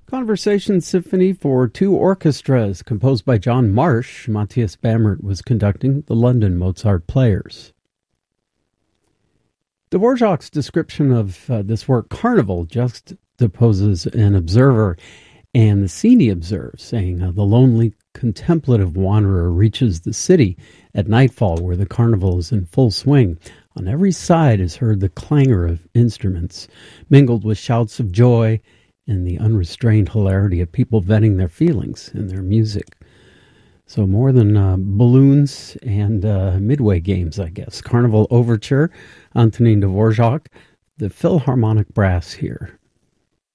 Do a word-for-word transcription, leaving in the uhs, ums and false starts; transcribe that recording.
Conversation Symphony for two orchestras, composed by John Marsh. Matthias Bamert was conducting the London Mozart Players. Dvorak's description of uh, this work, Carnival, juxtaposes an observer and the scene he observes, saying, uh, the lonely contemplative wanderer reaches the city at nightfall where the carnival is in full swing. On every side is heard the clangor of instruments, mingled with shouts of joy and the unrestrained hilarity of people venting their feelings in their music. So more than uh, balloons and uh, midway games, I guess. Carnival Overture, Antonin Dvorak, the Philharmonic Brass here.